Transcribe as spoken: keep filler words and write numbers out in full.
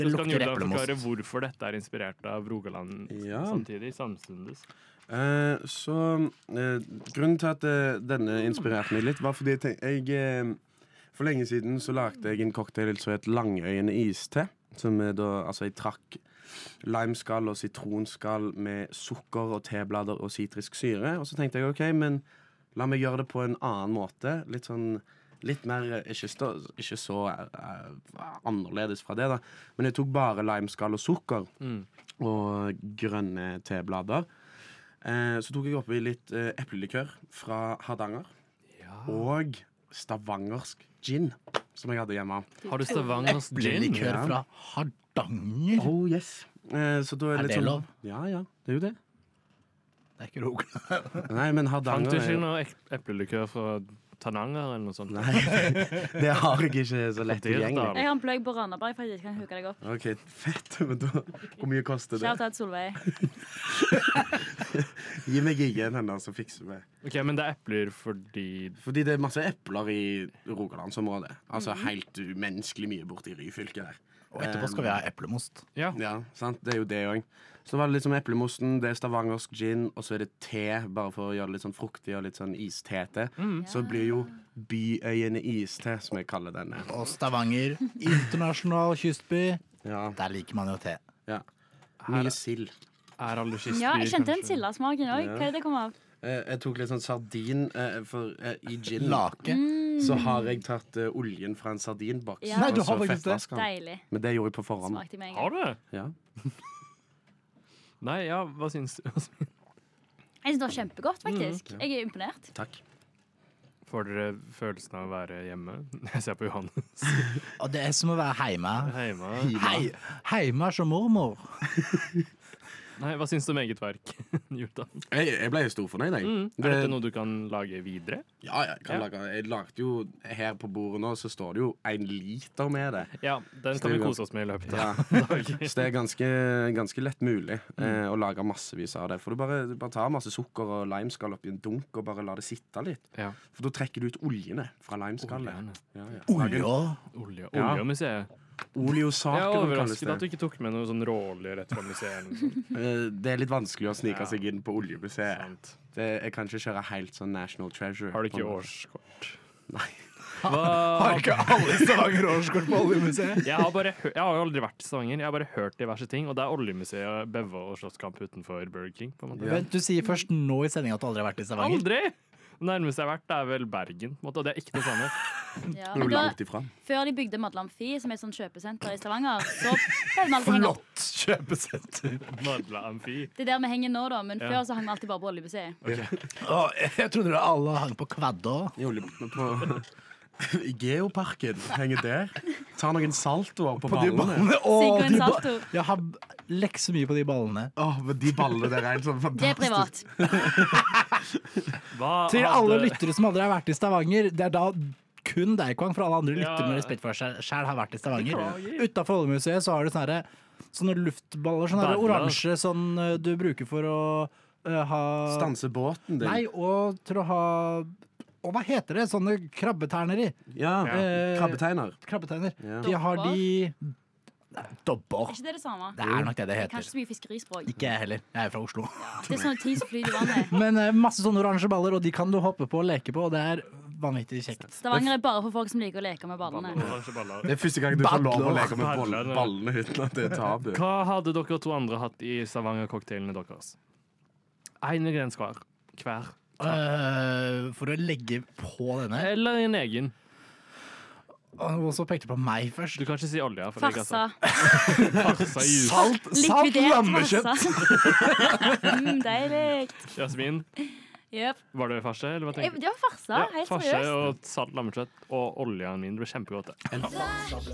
Det Så kan lukter Julia eplemost. forklare hvorfor dette er inspirert av Rogaland Ja. samtidig, samstundes. Eh, så eh, grunnen til at eh, denne inspirerte meg litt, var fordi jeg, tenk, jeg eh, for lenge siden så lagde jeg en cocktail som het Langøyene iste. Som er da, altså jeg trakk limeskall og sitronskall med sukker og teblader og sitrisk syre. Og så tenkte jeg ok, men la meg gjøre det på en annen måte. Litt sånn, litt mer, eh, ikke, stå, ikke så eh, annerledes fra det da. Men jeg tok bare limeskall og sukker Mm. og grønne teblader. Eh, så tok jeg oppi litt eh, eplelikør fra Hardanger. Og stavangersk gin, som jeg hadde hjemme. Har du Stavangers gin? Eplelikør Ja. fra Hardanger. Oh yes. Eh, så da er, Er det det litt sånn, lov? Ja, ja, det er jo det. Det er ikke Rogaland. Nei, men Fant Hardanger du ikke er noe ek- eplelikør fra Tananger eller noe sånt? Nei, det har jeg ikke så lett Dyrdal. tilgjengelig. Jeg har en plugg på Randaberg, faktisk. Kan huke deg opp. Ok, fett. Men da, hvor mye koster det? Shout out Solveig. Gi meg igjen henne, så fikser vi. Ok, men det er epler fordi Fordi det er masse epler i Rogalandsområdet. Altså helt umenneskelig mye borti Ryfylke der. Og etterpå skal vi ha eplemost. Ja. Ja, sant? Det er jo det òg. Så var det litt som eplemosten, det er stavangersk gin, og så er det te, bare for å gjøre det litt sånn fruktig og litt sånn istete. Så blir jo Byøyene iste, som jeg kaller denne. Og Stavanger, internasjonal kystby. Ja, Der liker man jo te. ja. Mye sild. Er alle kystbyer Ja, jeg kjente den kanskje- sildasmaken òg. Hva er det det kommer av? Eh, jeg tok litt sånn sardin, eh, for eh, i gin Lake. så har jeg tatt eh, oljen fra en sardinboks. Ja. og Nei, du så har faktisk det. fettvasket den. Deilig. Men det gjorde jeg på forhånd. Smakte meg. Har du det? Ja. Nei, ja, hva syns du? Jeg synes det var kjempegodt, faktisk. Mm, Jeg er imponert. Takk. Får dere følelsen av å være hjemme? Jeg ser på Johannes. Og det er som å være heime. Hjemme. Hei, heime som mormor. Nei, hva syns du om eget verk, Jordan? Jeg, jeg ble jo storfornøyd, jeg. Mm. Er Det- dette noe du kan lage videre? Ja, jeg, kan Ja. lage, jeg lagde jo her på bordet nå, så står det jo en liter med det. Ja, den Så kan det vi er kose oss med i løpet Ja. av dagen. Så det er ganske, ganske lett mulig eh, å lage massevis av det. For du bare, du bare tar masse sukker og limeskall oppi en dunk og bare lar det sitte litt. Ja. For da trekker du ut oljene fra limeskallet. Oljene. Ja, ja. Olje. Olje. Ja. Oljemuseet. Jeg Oleosaker er kalles overrasket at du det. ikke tok med noe sånn råolje rett fra museet. eller noe sånt. Eh, Det er litt vanskelig å snike Ja. seg inn på oljemuseet. Sant. Det, jeg kan ikke kjøre helt sånn National Treasure. Har du på ikke en måte. årskort? Nei. Hva? Har ikke alle i Stavanger årskort på oljemuseet? Jeg har, bare hø jeg har jo aldri vært i Stavanger. Jeg har bare hørt diverse ting. Og det er oljemuseet, Bevå og slåsskamp utenfor Burger King. På en måte. Ja. Vent, du sier først nå i sendinga at du aldri har vært i Stavanger. Aldri! Det nærmeste jeg har vært, det er vel Bergen. På en måte, og det er ikke det samme. Ja. Det er Men jo da, langt ifra. før de bygde Madla Amfi, som er et sånt kjøpesenter i Stavanger, så pleide vi alltid å henge opp. Flott kjøpesenter. Madla Amfi. Det er der vi henger nå, da, men Ja. før så hang vi alltid bare på Oljemuseet. Å, jeg trodde dere alle hang på kvadda. I olje- på I Geoparken. Henger der. Tar noen saltoer på, På de ballene. ballene. Å, Sigurd de ba Salto. jeg har lekt så mye på de ballene. Åh, men de ballene der er helt sånn Det er fantastisk. privat. Hva Til hadde- alle lyttere som aldri har vært i Stavanger, det er da kun Deichwang, for alle andre lyttere Ja. med respekt for seg selv har vært i Stavanger. Beklager. Utenfor Oljemuseet så har du sånne, her- sånne luftballer, sånne her Baller. oransje, sånn eh, du bruker for å eh, ha Stanse båten din. Nei, og til å ha Og hva heter det? Sånne krabbetærner i. Ja, Ja. Eh, krabbeteiner. Krabbeteiner. Ja. De har de Dobber. Er ikke det det samme? Det er nok det det Jeg kan heter. ikke så mye fiskerispråk. Ikke jeg heller. Jeg er fra Oslo. Det er sånne ting som flyter i vannet. Men eh, masse sånne oransje baller, og de kan du hoppe på og leke på, og det er vanvittig kjekt. Stavanger er bare for folk som liker å leke med ballene. Oransje baller. Det er første gang du får lov å leke med Baller. boll- ballene uten at det er tabu. Hva hadde dere to andre hatt i Stavanger-cocktailene deres? En ingrediens hver. Hver. Eh, for å legge på denne. Eller en egen. Og så pekte du på meg først. Du kan ikke si olje. For jeg, Farsa. altså. Farsa jus. Salt, salt Likvidert lammekjøtt! farsa. mm, deilig. Jasmin, Yep. var det farse? Eller hva tenker du? Det var farsa, helt farse seriøst. og salt lammekjøtt og oljen min. Det ble kjempegodt. det.